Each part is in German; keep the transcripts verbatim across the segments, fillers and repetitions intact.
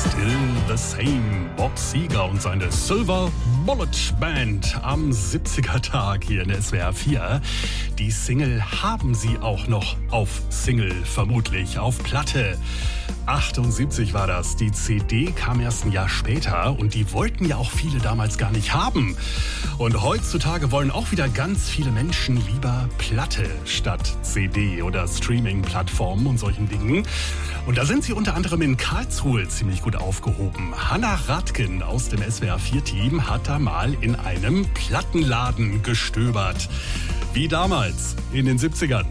Still the Same. Bob Seger und seine Silver Bullet Band am siebziger-Tag hier in S W R vier. Die Single haben sie auch noch auf Single, vermutlich auf Platte. achtundsiebzig war das. Die C D kam erst ein Jahr später und die wollten ja auch viele damals gar nicht haben. Und heutzutage wollen auch wieder ganz viele Menschen lieber Platte statt C D oder Streaming-Plattformen und solchen Dingen. Und da sind sie unter anderem in Karlsruhe ziemlich gut aufgehoben. Hannah Radken aus dem S W R vier Team hat da mal in einem Plattenladen gestöbert. Wie damals in den siebzigern.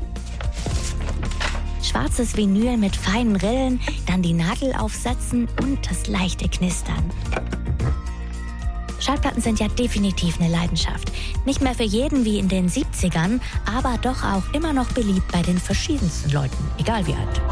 Schwarzes Vinyl mit feinen Rillen, dann die Nadel aufsetzen und das leichte Knistern. Schallplatten sind ja definitiv eine Leidenschaft. Nicht mehr für jeden wie in den siebzigern, aber doch auch immer noch beliebt bei den verschiedensten Leuten, egal wie alt.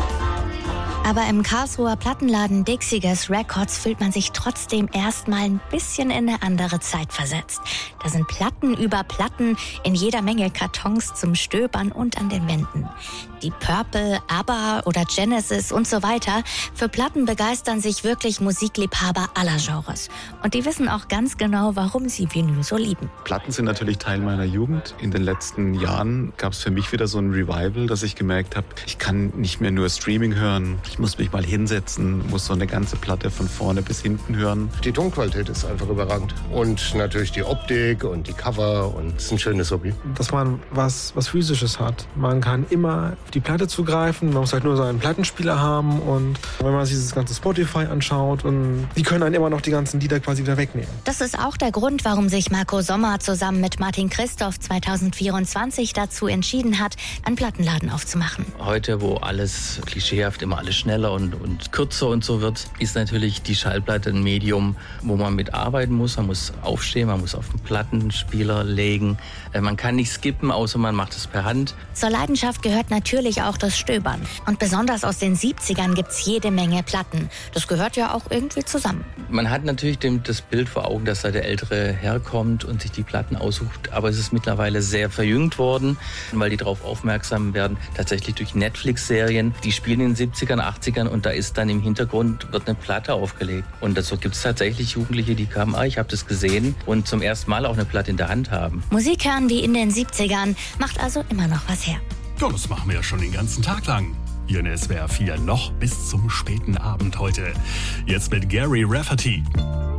Aber im Karlsruher Plattenladen Dixie Gas Records fühlt man sich trotzdem erstmal ein bisschen in eine andere Zeit versetzt. Da sind Platten über Platten in jeder Menge Kartons zum Stöbern und an den Wänden. Die Purple, ABBA oder Genesis und so weiter. Für Platten begeistern sich wirklich Musikliebhaber aller Genres. Und die wissen auch ganz genau, warum sie Vinyl so lieben. Platten sind natürlich Teil meiner Jugend. In den letzten Jahren gab es für mich wieder so ein Revival, dass ich gemerkt habe, ich kann nicht mehr nur Streaming hören. Ich muss mich mal hinsetzen, muss so eine ganze Platte von vorne bis hinten hören. Die Tonqualität ist einfach überragend. Und natürlich die Optik und die Cover und es ist ein schönes Hobby. Dass man was, was Physisches hat. Man kann immer auf die Platte zugreifen, man muss halt nur so einen Plattenspieler haben und wenn man sich dieses ganze Spotify anschaut und die können einen immer noch die ganzen Lieder quasi wieder wegnehmen. Das ist auch der Grund, warum sich Marco Sommer zusammen mit Martin Christoph zweitausendvierundzwanzig dazu entschieden hat, einen Plattenladen aufzumachen. Heute, wo alles klischeehaft immer alles schneller und, und kürzer und so wird, ist natürlich die Schallplatte ein Medium, wo man mit arbeiten muss. Man muss aufstehen, man muss auf den Plattenspieler legen. Man kann nicht skippen, außer man macht es per Hand. Zur Leidenschaft gehört natürlich auch das Stöbern. Und besonders aus den siebzigern gibt's jede Menge Platten. Das gehört ja auch irgendwie zusammen. Man hat natürlich dem, das Bild vor Augen, dass da der Ältere herkommt und sich die Platten aussucht. Aber es ist mittlerweile sehr verjüngt worden, weil die darauf aufmerksam werden, tatsächlich durch Netflix-Serien. Die spielen in den siebzigern, achtzigern und da ist dann im Hintergrund wird eine Platte aufgelegt. Und dazu gibt es tatsächlich Jugendliche, die kamen, ah, ich habe das gesehen und zum ersten Mal auch eine Platte in der Hand haben. Musik hören wie in den siebzigern macht also immer noch was her. Ja, das machen wir ja schon den ganzen Tag lang. Hier in S W R vier noch bis zum späten Abend heute. Jetzt mit Gary Rafferty.